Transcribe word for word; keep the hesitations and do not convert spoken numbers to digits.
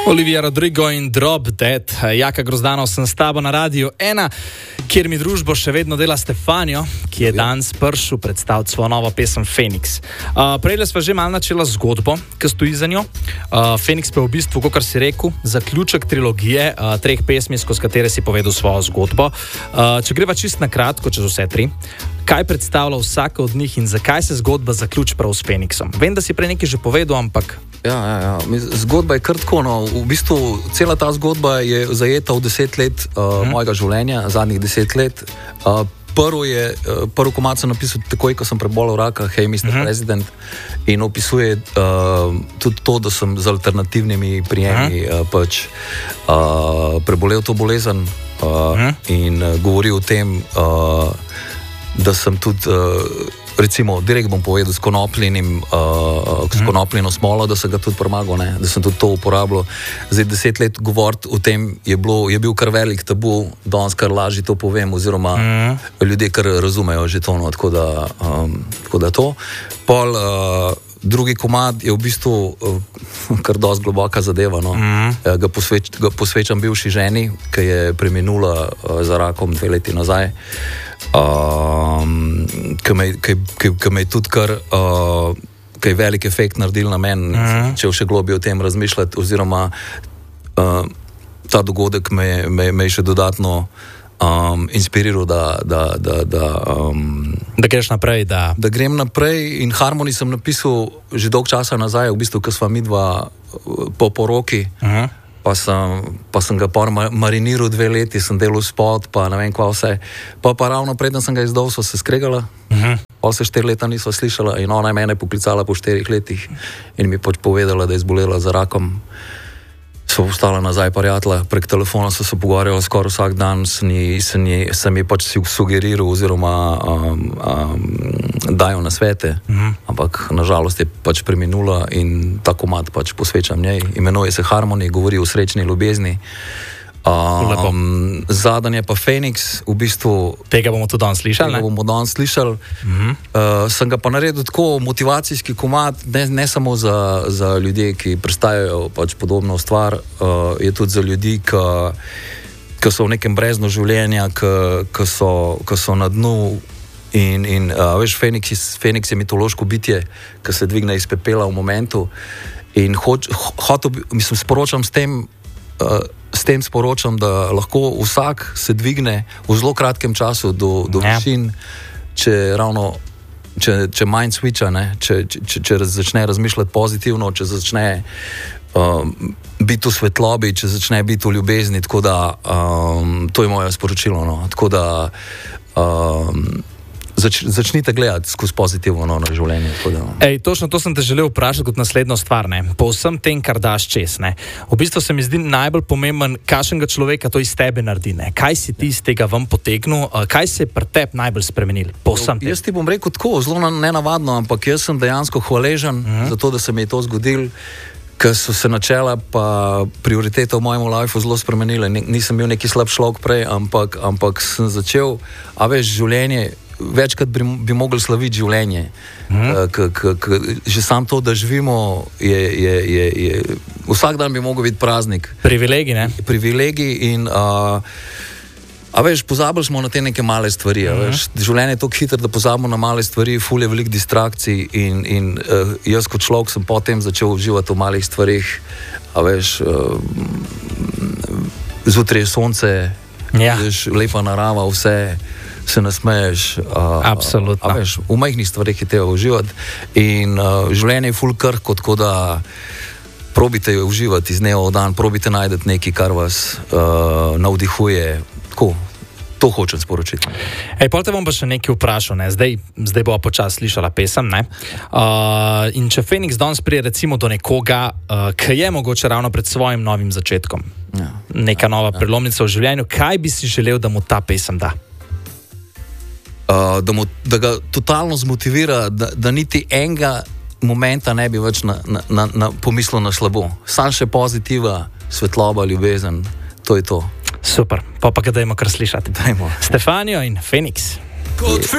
Olivia Rodrigo in Drop Dead. Jaka Grozdanov sem s tabo na Radiu ena, kjer mi družbo še vedno dela Stefanijo, ki je danes prišel predstaviti svojo novo pesem Feniks. Uh, Prejle sva že malo načela zgodbo, ki stoji za njo. Uh, Feniks pa je v bistvu, kakor si rekel, zaključek trilogije uh, treh pesmi, skozi katere si povedal svojo zgodbo. Uh, če greva čist na kratko, čez vse tri, kaj predstavlja vsaka od njih in zakaj se zgodba zaključi prav s Feniksom? Vem, da si prej nekaj že povedal, ampak... Ja, ja, ja. Zgodba je kar tako, no. V bistvu cela ta zgodba je zajeta v deset let uh, hmm. mojega življenja, zadnjih deset let. Uh, prvo je, uh, prvo komad sem napisal takoj, ko sem prebolel raka, Hey, mister Hmm. President, in opisuje uh, tudi to, da sem z alternativnimi prijemi hmm. uh, pač uh, prebolel to bolezen uh, hmm. in uh, govori o tem, uh, da sem tudi... Uh, recimo, direkt bom povedal, s konopljenim, uh, s konopljeno smolo, da sem ga tudi premagal, ne? Da sem tudi to uporabljal. Zdaj, deset let govoriti o tem je, bilo, je bil kar velik tabu, danes kar lažje to povem, oziroma mm. ljudje kar razumejo že to, no, tako da, um, tako da to. Pol, uh, drugi komad je v bistvu uh, kar dosti globoka zadeva, no. Mm. uh, ga, posveč, ga posvečam bivši ženi, ki je preminula uh, za rakom dve leti nazaj. Um, ki me je tudi kar uh, ki je velik efekt naredil na meni, uh-huh. če še globje o tem razmišljati, oziroma uh, ta dogodek me, me, me je še dodatno um, inspiriral, da da, da, da, um, da greš naprej, da... da grem naprej. In Harmony sem napisal že dolg časa nazaj, v bistvu, ko sva midva po poroki. Uh-huh. Pa sem, pa sem ga par mariniral dve leti, sem delal spot, pa ne vem kva vse. Pa pa ravno preden sem ga izdal, so se skregala. Uh-huh. Pa se štiri leta nisva slišala in ona je mene poklicala po štirih letih in mi pač povedala, da je zbolela za rakom. So ostala nazaj prijatelja, prek telefona so se pogovarjala skoraj vsak dan, sem ji pač sugeriral oziroma um, um, dajal na svete, uh-huh. ampak nažalost je pač preminula in ta komad pač posvečam njej. Imenuje se Harmony, govori o srečni ljubezni. Um, Zadnje pa Feniks, v bistvu... Tega bomo tudi danes slišali, ne? Tega bomo danes slišali. Uh-huh. Uh, sem ga pa naredil tako motivacijski komad, ne, ne samo za, za ljudi, ki prestajajo pač podobno stvar, uh, je tudi za ljudi, ki, ki so v nekem breznu življenja, ki, ki, so, ki so na dnu. In, in uh, veš, Feniks, Feniks je mitološko bitje, ki se dvigne iz pepela v momentu. In hoč, hotel, mislim, sporočam s tem, uh, s tem sporočam, da lahko vsak se dvigne v zelo kratkem času do, do ja. višin, če ravno, če, če mind switcha, ne? Če, če, če začne razmišljati pozitivno, če začne um, biti v svetlobi, če začne biti v ljubezni, tako da um, to je moje sporočilo, no? Tako da um, Zač, začnite gledati skozi pozitivno no, na življenje. Da, no. Ej, točno to sem te želel vprašati kot naslednjo stvar. Ne? Po vsem tem, kar daš čez, ne? V bistvu se mi zdi najbolj pomemben, kakšnega človeka to iz tebe naredi. Ne? Kaj si ti iz tega ven potegnil, kaj se je pri tebi najbolj spremenil? Po vsem tem. Jaz ti bom rekel tako, zelo nenavadno, ampak jaz sem dejansko hvaležen uh-huh. za to, da se mi je to zgodilo, ker so se načela pa prioritete v mojem lifeu zelo spremenile. Nisem bil neki slab človek prej, ampak, ampak sem začel, a veš, življenje večkrat bi, bi mogli slaviti življenje. Mm. K, k, k, že sam to, da živimo, je, je, je, je, vsak dan bi mogel biti praznik. Privilegij, ne? Privilegij in a, a veš, pozabili smo na te neke male stvari. Mm. A veš, življenje je tako hitro, da pozabimo na male stvari, ful je veliko distrakcij in, in uh, jaz kot človek sem potem začel uživati v malih stvarih. A veš, uh, zjutraj je sonce, ja. veš, lepa narava, vse se nasmeješ. Absolutno. A veš, v majhnih stvarih je treba uživati in uh, življenje je ful krhko, tako da probite uživati iz dneva v dan, probite najdeti nekaj, kar vas uh, navdihuje. Tako, to hočem sporočiti. Ej, pol te bom pa še nekaj vprašal, ne? Zdaj, zdaj bo počas slišala pesem, ne? Uh, in če Feniks danes prije recimo do nekoga, uh, ki je mogoče ravno pred svojim novim začetkom, ja. neka nova ja, prelomnica ja. v življenju, kaj bi si želel, da mu ta pesem da? Uh, da, mu, da ga totalno zmotivira, da, da niti enega momenta ne bi več na, na, na, na pomislil na slabo. Sam še pozitiva, svetloba, ljubezen, to je to. Super, pa pa ga dajmo kar slišati. Dajmo. Stefanijo in Feniks.